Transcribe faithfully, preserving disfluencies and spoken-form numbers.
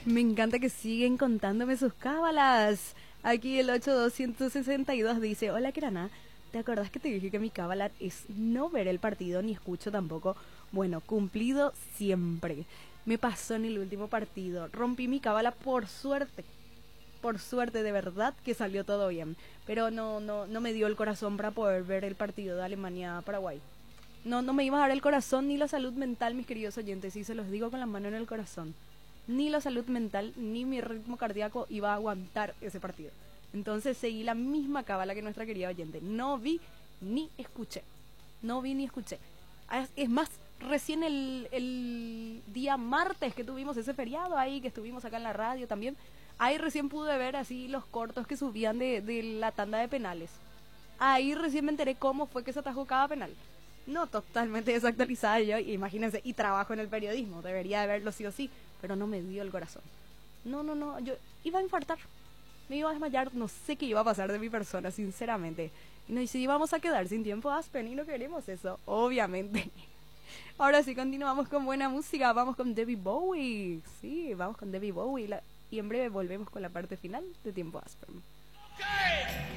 Me encanta que siguen contándome sus cábalas. Aquí el ocho dos seis dos dice: hola Kirana, ¿te acordás que te dije que mi cábala es no ver el partido ni escucho tampoco? Bueno, cumplido siempre. Me pasó en el último partido. Rompí mi cábala por suerte. Por suerte, de verdad que salió todo bien. Pero no, no, no me dio el corazón para poder ver el partido de Alemania-Paraguay. No, no me iba a dar el corazón ni la salud mental, mis queridos oyentes, y se los digo con la mano en el corazón. Ni la salud mental ni mi ritmo cardíaco iba a aguantar ese partido. Entonces seguí la misma cábala que nuestra querida oyente. No vi ni escuché. No vi ni escuché. Es más, recién el, el día martes que tuvimos ese feriado ahí, que estuvimos acá en la radio también, ahí recién pude ver así los cortos que subían de, de la tanda de penales. Ahí recién me enteré cómo fue que se atajó cada penal. No, totalmente desactualizada yo, imagínense, y trabajo en el periodismo, debería de verlo sí o sí, pero no me dio el corazón. No, no, no, yo iba a infartar, me iba a desmayar, no sé qué iba a pasar de mi persona, sinceramente. Y nos íbamos a quedar sin tiempo, Aspen, y no queremos eso, obviamente. Ahora sí, continuamos con buena música, vamos con David Bowie, sí, vamos con David Bowie, la, y en breve volvemos con la parte final de Tiempo Aspen.